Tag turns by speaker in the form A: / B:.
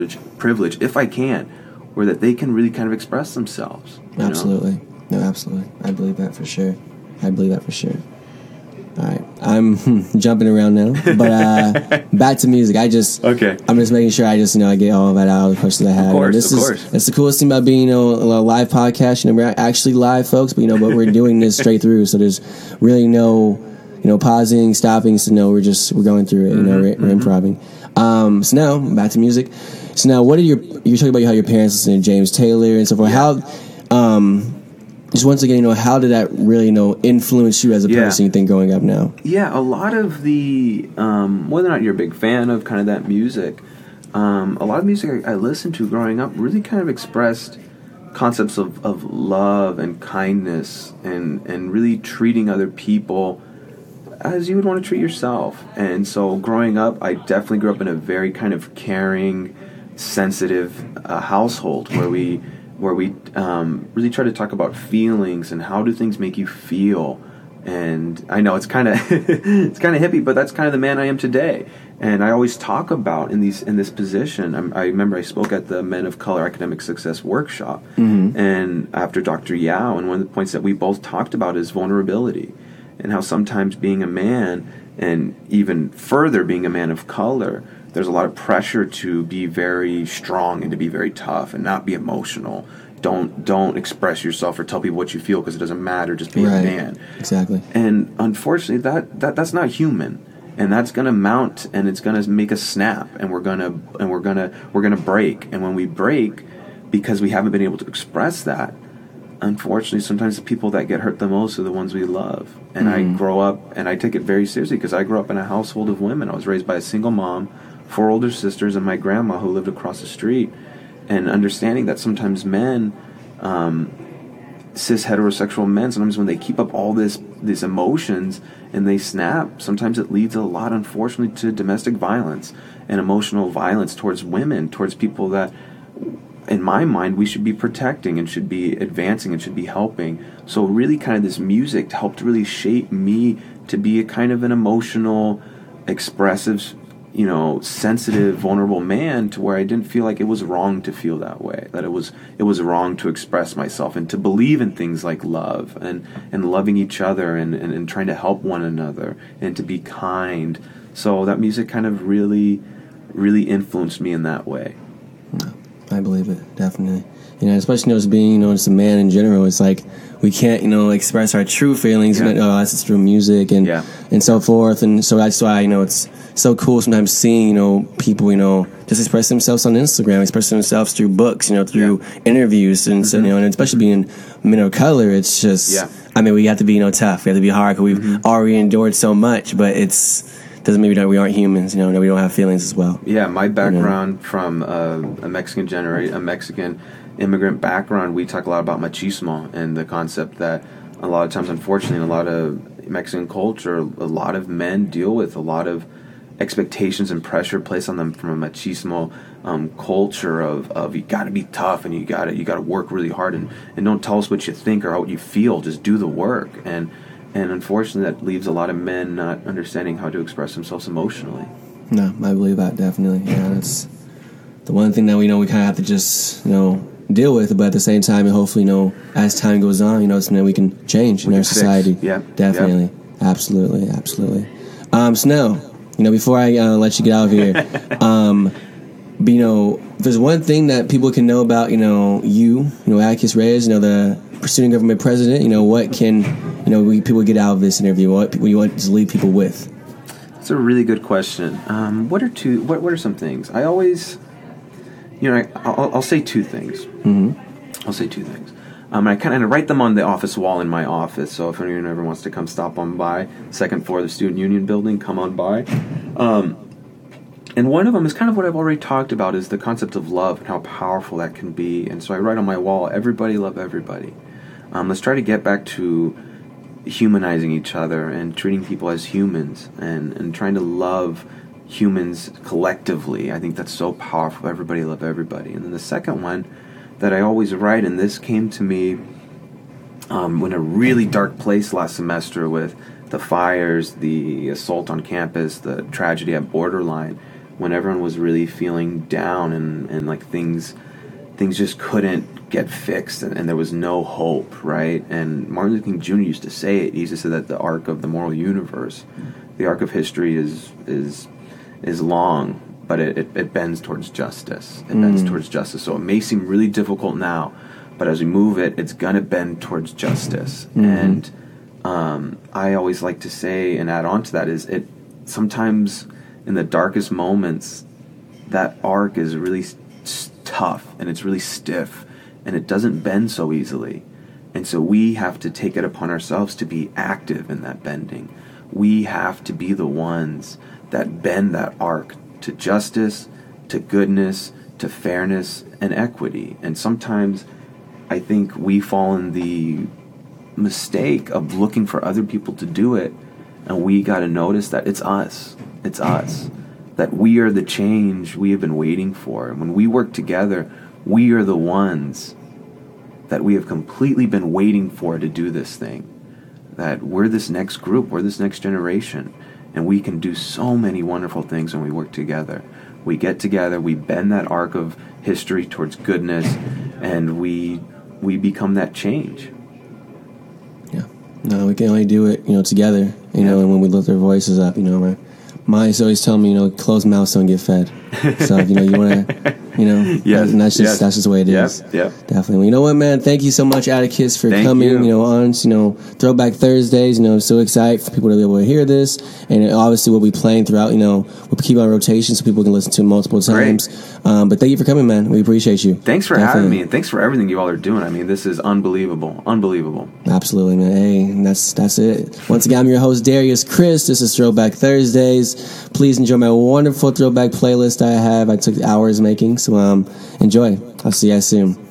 A: privilege, if I can, where that they can really kind of express themselves.
B: Absolutely. No, absolutely. I believe that for sure. All right, I'm jumping around now, but back to music. I'm just making sure I get all of that out of the questions I have.
A: Of course.
B: That's the coolest thing about being a live podcast. We're actually live, folks, but we're doing this straight through, so there's really no pausing, stopping. So we're going through it. We're improvising. So now back to music. So now, what are you're talking about how your parents listen to James Taylor and so forth?
A: Yeah.
B: How just once again, how did that really, influence you as a person, you think, growing up now?
A: Yeah, a lot of the, whether or not you're a big fan of kind of that music, a lot of music I listened to growing up really kind of expressed concepts of love and kindness and really treating other people as you would want to treat yourself. And so growing up, I definitely grew up in a very kind of caring, sensitive household where we really try to talk about feelings and how do things make you feel. And I know it's kind of hippie, but that's kind of the man I am today. And I always talk about in this position. I remember I spoke at the Men of Color Academic Success workshop, and after Dr. Yao, and one of the points that we both talked about is vulnerability, and how sometimes being a man, and even further being a man of color, there's a lot of pressure to be very strong and to be very tough and not be emotional. Don't express yourself or tell people what you feel because it doesn't matter. Just be a man.
B: Exactly.
A: And unfortunately, that's not human, and that's gonna mount, and it's gonna make us snap, and we're gonna break. And when we break, because we haven't been able to express that, unfortunately, sometimes the people that get hurt the most are the ones we love. And I grow up, and I take it very seriously because I grew up in a household of women. I was raised by a single mom, 4 older sisters, and my grandma who lived across the street. And understanding that sometimes men, cis heterosexual men, sometimes when they keep up all these emotions and they snap, sometimes it leads a lot, unfortunately, to domestic violence and emotional violence towards women, towards people that, in my mind, we should be protecting and should be advancing and should be helping. So really kind of this music helped really shape me to be a kind of an emotional, expressive, sensitive, vulnerable man, to where I didn't feel like it was wrong to feel that way, that it was wrong to express myself and to believe in things like love and loving each other and trying to help one another and to be kind. So that music kind of really, really influenced me in that way.
B: I believe it, definitely. Especially as being, just a man in general, it's like we can't, express our true feelings.
A: Yeah.
B: That's just through music and so forth. And so that's why, it's so cool sometimes seeing, people, just express themselves on Instagram, express themselves through books, through interviews. And, so, and especially being men of color, it's just, we have to be, tough. We have to be hard because we've already endured so much, but doesn't mean we aren't humans, that we don't have feelings as well.
A: Yeah, my background from a Mexican immigrant background, we talk a lot about machismo and the concept that a lot of times, unfortunately, in a lot of Mexican culture, a lot of men deal with a lot of expectations and pressure placed on them from a machismo culture of you got to be tough and you got to work really hard and don't tell us what you think or how you feel, just do the work. And unfortunately, that leaves a lot of men not understanding how to express themselves emotionally.
B: No, I believe that, definitely. Yeah, that's the one thing that we kind of have to just, deal with, but at the same time, and hopefully, as time goes on, something that we can change in our society.
A: Yeah,
B: definitely. Yep. Absolutely. So now, before I let you get out of here, if there's one thing that people can know about, you, Atticus Reyes, the student government president, what can, people get out of this interview? What you want to leave people with?
A: That's a really good question. What are some things? I always, I'll say 2 things. I'll say 2 things. I kind of write them on the office wall in my office, so if anyone ever wants to come stop on by, 2nd floor of the Student Union building, come on by. And one of them is kind of what I've already talked about, is the concept of love and how powerful that can be. And so I write on my wall, everybody love everybody. Let's try to get back to humanizing each other and treating people as humans and trying to love humans collectively. I think that's so powerful. Everybody love everybody. And then the second one that I always write, and this came to me in a really dark place last semester with the fires, the assault on campus, the tragedy at Borderline, when everyone was really feeling down and like things just couldn't get fixed, and there was no hope, right? And Martin Luther King Jr. used to say it. He used to say that the arc of the moral universe, the arc of history is long, but it bends towards justice. It bends towards justice. So it may seem really difficult now, but as we move it, it's gonna bend towards justice. And I always like to say, and add on to that, is it sometimes in the darkest moments, that arc is really tough and it's really stiff and it doesn't bend so easily. And so we have to take it upon ourselves to be active in that bending. We have to be the ones that bend that arc to justice, to goodness, to fairness and equity. And sometimes I think we fall in the mistake of looking for other people to do it, and we got to notice that it's us, that we are the change we have been waiting for. And when we work together, we are the ones that we have completely been waiting for to do this thing, that we're this next group, we're this next generation, and we can do so many wonderful things when we work together. We get together, we bend that arc of history towards goodness, and we become that change.
B: No, we can only do it, together, and when we lift our voices up, my mind's always telling me, closed mouths don't get fed. So, you want to,
A: yes,
B: and that's just the way it is.
A: Yep.
B: Definitely. Well, you know what, man? Thank you so much, Atticus, for coming, on, Throwback Thursdays, so excited for people to be able to hear this. And obviously we'll be playing throughout, we'll keep on rotation so people can listen to it multiple times. But thank you for coming, man. We appreciate you.
A: Thanks for having me, and thanks for everything you all are doing. I mean, this is unbelievable.
B: Absolutely, man. Hey, and that's it. Once again, I'm your host, Darius Chris. This is Throwback Thursdays. Please enjoy my wonderful throwback playlist I have. I took hours making, so enjoy. I'll see you guys soon.